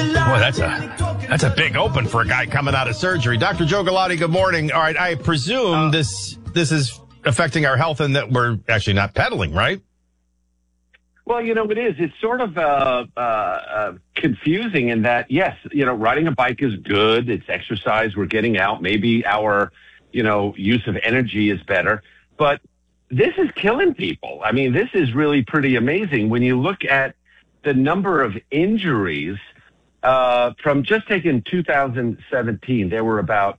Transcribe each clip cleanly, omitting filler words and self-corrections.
Boy, that's a big open for a guy coming out of surgery. Dr. Joe Galati, good morning. All right, I presume this is affecting our health and that we're actually not pedaling, right? Well, it is. It's sort of confusing in that, yes, riding a bike is good. It's exercise. We're getting out. Maybe our, use of energy is better. But this is killing people. I mean, this is really pretty amazing. When you look at the number of injuries from just taking 2017, there were about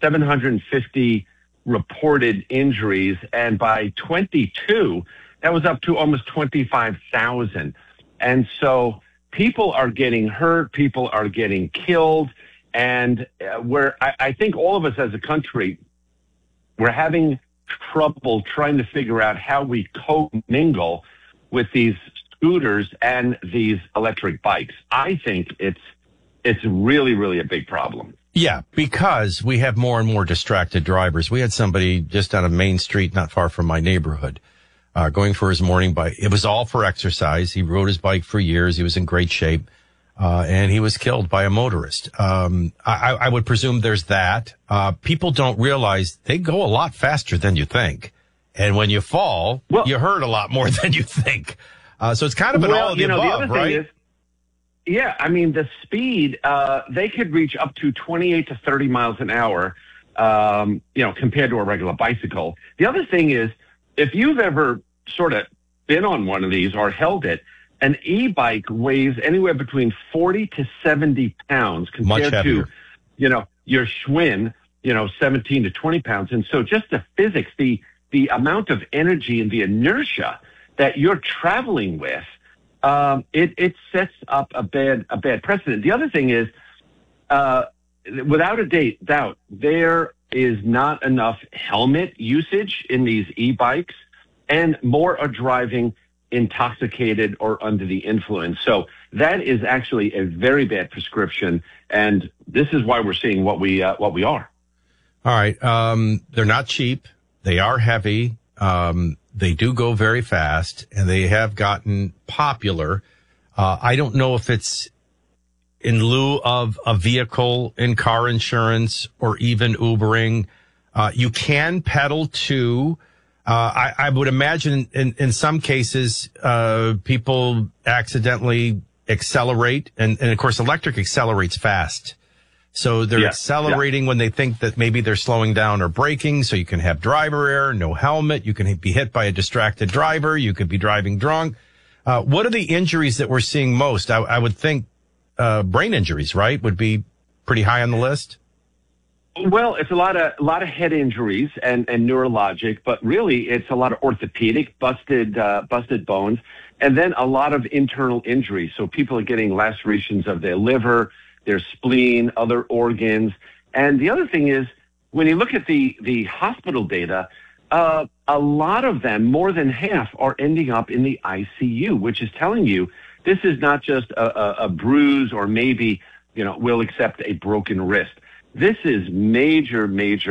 750 reported injuries. And by 22, that was up to almost 25,000. And so people are getting hurt. People are getting killed. And I think all of us as a country, we're having trouble trying to figure out how we co-mingle with these scooters and these electric bikes. I think it's really, really a big problem. Yeah, because we have more and more distracted drivers. We had somebody just on a main street not far from my neighborhood going for his morning bike. It was all for exercise. He rode his bike for years. He was in great shape. And he was killed by a motorist. I would presume there's that. People don't realize they go a lot faster than you think. And when you fall, you hurt a lot more than you think. So it's kind of an all of the above, the other right? Thing is, yeah, I mean, the speed, they could reach up to 28 to 30 miles an hour, compared to a regular bicycle. The other thing is, if you've ever sort of been on one of these or held it, an e-bike weighs anywhere between 40 to 70 pounds compared to, your Schwinn, 17 to 20 pounds. And so just the physics, the amount of energy and the inertia that you're traveling with, it sets up a bad precedent. The other thing is, without a doubt, there is not enough helmet usage in these e-bikes, and more are driving intoxicated or under the influence. So that is actually a very bad prescription, and this is why we're seeing what we are. All right. They're not cheap. They are heavy. They do go very fast, and they have gotten popular. I don't know if it's in lieu of a vehicle in car insurance or even Ubering. You can pedal too. I would imagine in some cases, people accidentally accelerate, and of course, electric accelerates fast. So they're accelerating when they think that maybe they're slowing down or braking. So you can have driver error, no helmet. You can be hit by a distracted driver. You could be driving drunk. What are the injuries that we're seeing most? I would think brain injuries, right, would be pretty high on the list. Well, it's a lot of head injuries and neurologic, but really it's a lot of orthopedic, busted bones, and then a lot of internal injuries. So people are getting lacerations of their liver, their spleen, other organs. And the other thing is, when you look at the hospital data, a lot of them, more than half, are ending up in the ICU, which is telling you this is not just a bruise or maybe, we'll accept a broken wrist. This is major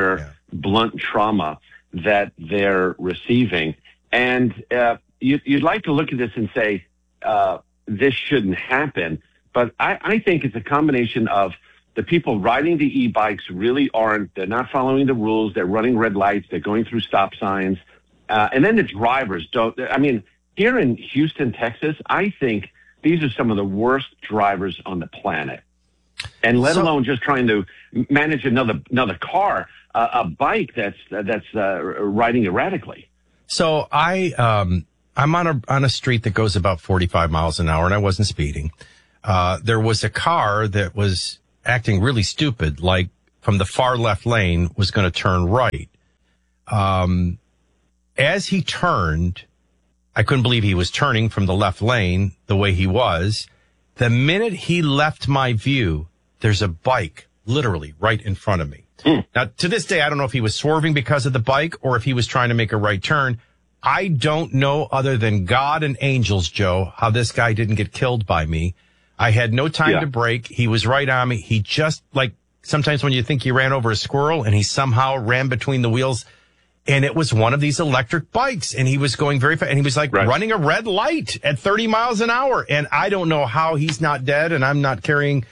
blunt trauma that they're receiving. And you'd like to look at this and say, this shouldn't happen. But I think it's a combination of the people riding the e-bikes they're not following the rules. They're running red lights. They're going through stop signs. And then the drivers here in Houston, Texas, I think these are some of the worst drivers on the planet. And let alone just trying to manage another car, a bike that's riding erratically. So I'm on a street that goes about 45 miles an hour, and I wasn't speeding. There was a car that was acting really stupid, like from the far left lane was going to turn right. As he turned, I couldn't believe he was turning from the left lane the way he was. The minute he left my view, there's a bike literally right in front of me. Now, to this day, I don't know if he was swerving because of the bike or if he was trying to make a right turn. I don't know, other than God and angels, Joe, how this guy didn't get killed by me. I had no time to brake. He was right on me. He just, like sometimes when you think you ran over a squirrel, and he somehow ran between the wheels. And it was one of these electric bikes, and he was going very fast, and he was like running a red light at 30 miles an hour. And I don't know how he's not dead, and I'm not carrying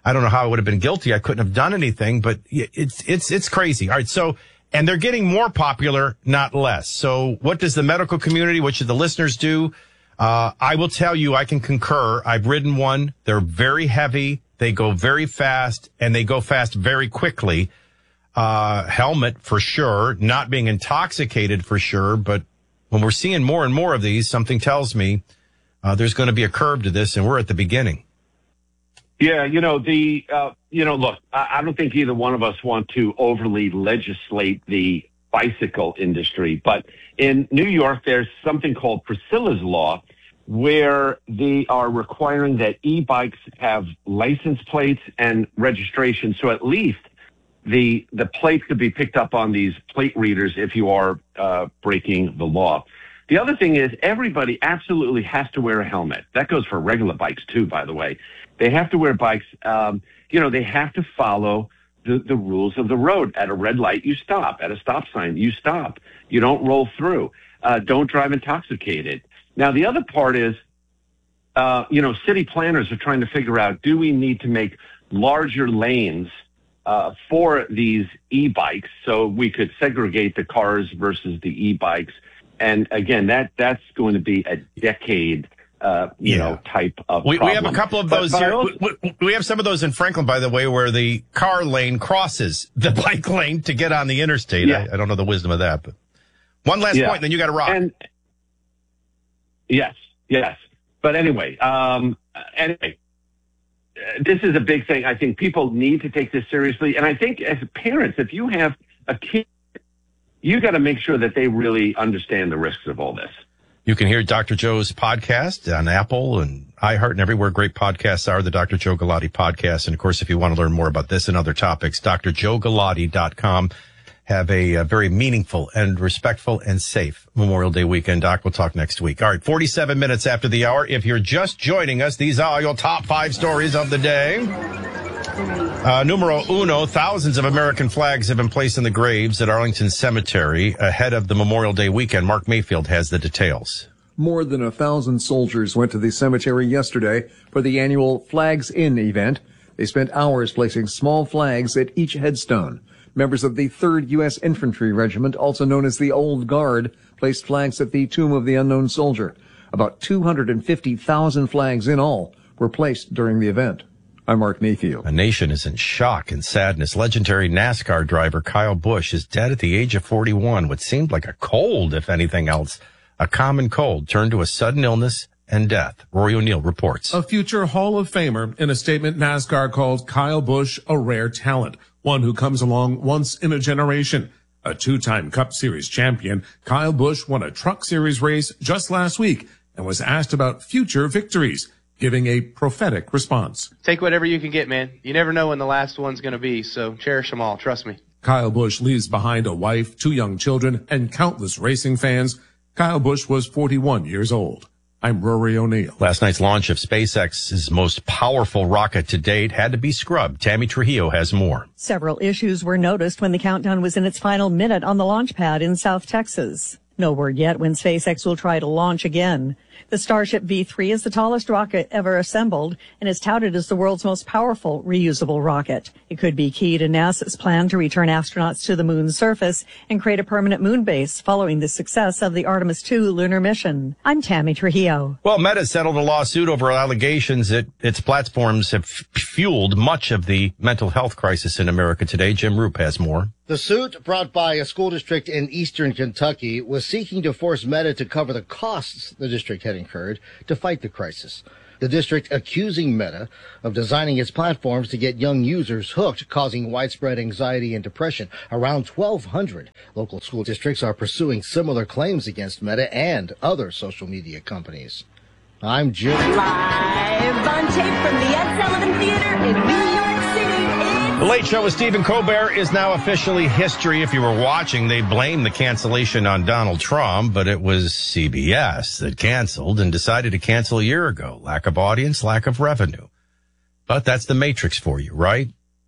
I don't know how I would have been guilty. I couldn't have done anything, but it's crazy. All right. So, and they're getting more popular, not less. So what does the medical community, what should the listeners do? I will tell you, I can concur. I've ridden one. They're very heavy. They go very fast, and they go fast very quickly. Helmet for sure, not being intoxicated for sure. But when we're seeing more and more of these, something tells me there's going to be a curve to this, and we're at the beginning. Yeah, look, I don't think either one of us want to overly legislate the bicycle industry, but in New York, there's something called Priscilla's Law, where they are requiring that e-bikes have license plates and registration. So at least the plates could be picked up on these plate readers if you are breaking the law. The other thing is everybody absolutely has to wear a helmet. That goes for regular bikes too, by the way. They have to wear bikes. They have to follow the rules of the road. At a red light, you stop. At a stop sign, you stop. You don't roll through. Don't drive intoxicated. Now, the other part is, city planners are trying to figure out, do we need to make larger lanes for these e-bikes so we could segregate the cars versus the e-bikes? And again, that's going to be a decade type of problem. We have a couple of those here. We have some of those in Franklin, by the way, where the car lane crosses the bike lane to get on the interstate. Yeah. I don't know the wisdom of that, but one last point, then you got to rock. Yes. But anyway, this is a big thing. I think people need to take this seriously. And I think as parents, if you have a kid, you got to make sure that they really understand the risks of all this. You can hear Dr. Joe's podcast on Apple and iHeart and everywhere great podcasts are, the Dr. Joe Galati podcast. And of course, if you want to learn more about this and other topics, drjoegalati.com. Have a very meaningful and respectful and safe Memorial Day weekend. Doc, we'll talk next week. All right, 47 minutes after the hour. If you're just joining us, these are your top 5 stories of the day. Numero uno, thousands of American flags have been placed in the graves at Arlington Cemetery ahead of the Memorial Day weekend. Mark Mayfield has the details. More than 1,000 soldiers went to the cemetery yesterday for the annual Flags In event. They spent hours placing small flags at each headstone. Members of the 3rd U.S. Infantry Regiment, also known as the Old Guard, placed flags at the Tomb of the Unknown Soldier. About 250,000 flags in all were placed during the event. I'm Mark Mayfield. A nation is in shock and sadness. Legendary NASCAR driver Kyle Busch is dead at the age of 41. What seemed like a cold, if anything else, a common cold, turned to a sudden illness and death. Rory O'Neill reports. A future Hall of Famer. In a statement, NASCAR called Kyle Busch a rare talent, one who comes along once in a generation. A 2-time Cup Series champion, Kyle Busch won a Truck Series race just last week and was asked about future victories, giving a prophetic response. Take whatever you can get, man. You never know when the last one's going to be, so cherish them all. Trust me. Kyle Busch leaves behind a wife, 2 young children, and countless racing fans. Kyle Busch was 41 years old. I'm Rory O'Neill. Last night's launch of SpaceX's most powerful rocket to date had to be scrubbed. Tammy Trujillo has more. Several issues were noticed when the countdown was in its final minute on the launch pad in South Texas. No word yet when SpaceX will try to launch again. The Starship V3 is the tallest rocket ever assembled and is touted as the world's most powerful reusable rocket. It could be key to NASA's plan to return astronauts to the moon's surface and create a permanent moon base following the success of the Artemis II lunar mission. I'm Tammy Trujillo. Well, Meta settled a lawsuit over allegations that its platforms have fueled much of the mental health crisis in America today. Jim Roop has more. The suit, brought by a school district in eastern Kentucky, was seeking to force Meta to cover the costs the district had incurred to fight the crisis. The district accusing Meta of designing its platforms to get young users hooked, causing widespread anxiety and depression. Around 1,200 local school districts are pursuing similar claims against Meta and other social media companies. I'm Jim. Live on tape from the Ed Sullivan Theater in New York City. The Late Show with Stephen Colbert is now officially history. If you were watching, they blamed the cancellation on Donald Trump, but it was CBS that canceled and decided to cancel a year ago. Lack of audience, lack of revenue. But that's the Matrix for you, right?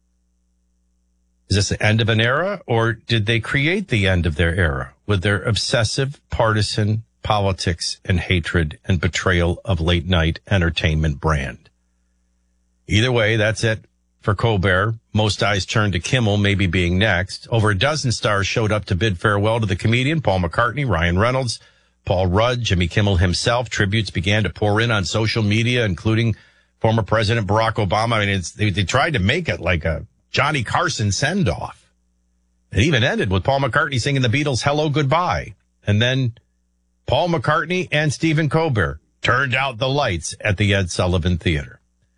Is this the end of an era, or did they create the end of their era with their obsessive partisan politics and hatred and betrayal of late night entertainment brand? Either way, that's it. for Colbert. Most eyes turned to Kimmel, maybe being next. Over a dozen stars showed up to bid farewell to the comedian. Paul McCartney, Ryan Reynolds, Paul Rudd, Jimmy Kimmel himself. Tributes began to pour in on social media, including former President Barack Obama. I mean, they tried to make it like a Johnny Carson send-off. It even ended with Paul McCartney singing the Beatles' Hello, Goodbye. And then Paul McCartney and Stephen Colbert turned out the lights at the Ed Sullivan Theater.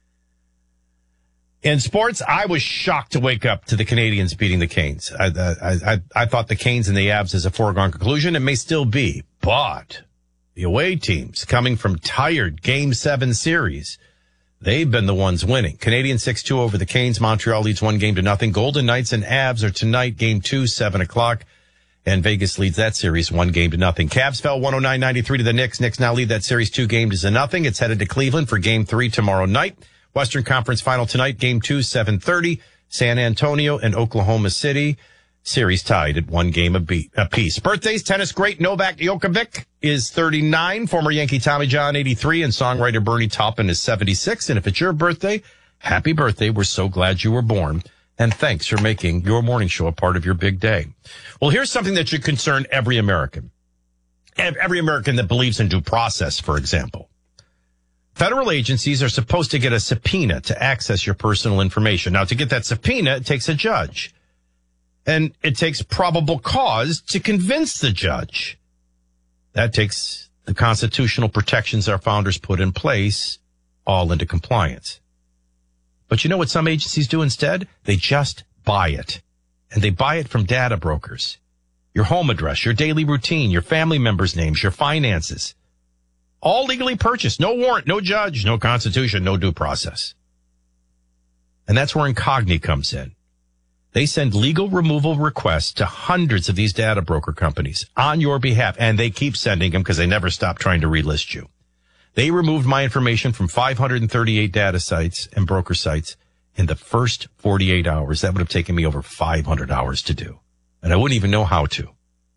In sports, I was shocked to wake up to the Canadians beating the Canes. I thought the Canes and the Avs is a foregone conclusion. It may still be, but the away teams coming from tired Game 7 series, they've been the ones winning. Canadians 6-2 over the Canes. Montreal leads 1-0. Golden Knights and Avs are tonight, Game 2, 7:00. And Vegas leads that series 1-0. Cavs fell 109-93 to the Knicks. Knicks now lead that series 2-0. It's headed to Cleveland for Game 3 tomorrow night. Western Conference Final tonight, Game 2, 7:30. San Antonio and Oklahoma City. Series tied at 1 game apiece. Birthdays, tennis great Novak Djokovic is 39. Former Yankee Tommy John, 83. And songwriter Bernie Taupin is 76. And if it's your birthday, happy birthday. We're so glad you were born. And thanks for making your morning show a part of your big day. Well, here's something that should concern every American. Every American that believes in due process, for example. Federal agencies are supposed to get a subpoena to access your personal information. Now, to get that subpoena, it takes a judge. And it takes probable cause to convince the judge. That takes the constitutional protections our founders put in place all into compliance. But you know what some agencies do instead? They just buy it. And they buy it from data brokers. Your home address, your daily routine, your family members' names, your finances. All legally purchased. No warrant, no judge, no constitution, no due process. And that's where Incogni comes in. They send legal removal requests to hundreds of these data broker companies on your behalf, and they keep sending them because they never stop trying to relist you. They removed my information from 538 data sites and broker sites in the first 48 hours. That would have taken me over 500 hours to do, and I wouldn't even know how to.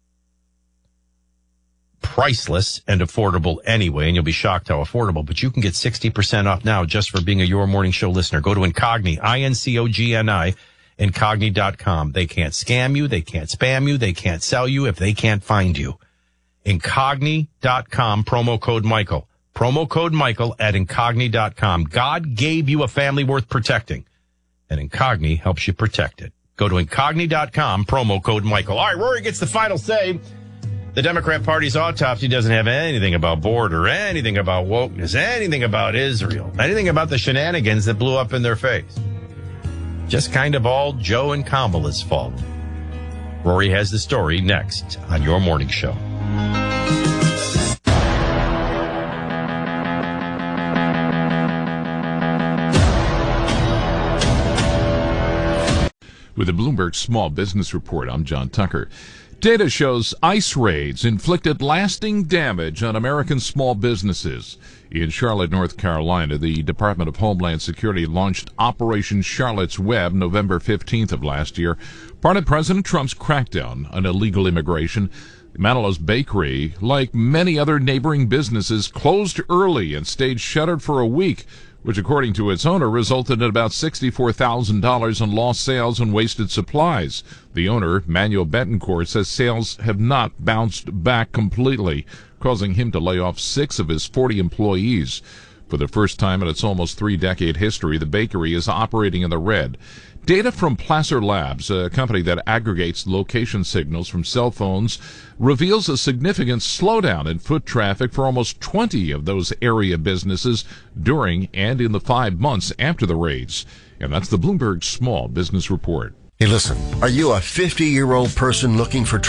Priceless and affordable anyway, and you'll be shocked how affordable, but you can get 60% off now just for being a Your Morning Show listener. Go to Incogni, INCOGNI, Incogni.com. They can't scam you. They can't spam you. They can't sell you if they can't find you. Incogni.com, promo code Michael. Promo code Michael at Incogni.com. God gave you a family worth protecting, and Incogni helps you protect it. Go to Incogni.com, promo code Michael. All right, Rory gets the final say. The Democrat Party's autopsy doesn't have anything about border, anything about wokeness, anything about Israel, anything about the shenanigans that blew up in their face. Just kind of all Joe and Kamala's fault. Rory has the story next on Your Morning Show. With the Bloomberg Small Business Report, I'm John Tucker. Data shows ICE raids inflicted lasting damage on American small businesses. In Charlotte, North Carolina, the Department of Homeland Security launched Operation Charlotte's Web November 15th of last year, part of President Trump's crackdown on illegal immigration. Manilo's Bakery, like many other neighboring businesses, closed early and stayed shuttered for a week, which, according to its owner, resulted in about $64,000 in lost sales and wasted supplies. The owner, Manuel Betancourt, says sales have not bounced back completely, causing him to lay off 6 of his 40 employees. For the first time in its almost 3-decade history, the bakery is operating in the red. Data from Placer Labs, a company that aggregates location signals from cell phones, reveals a significant slowdown in foot traffic for almost 20 of those area businesses during and in the 5 months after the raids. And that's the Bloomberg Small Business Report. Hey, listen, are you a 50-year-old person looking for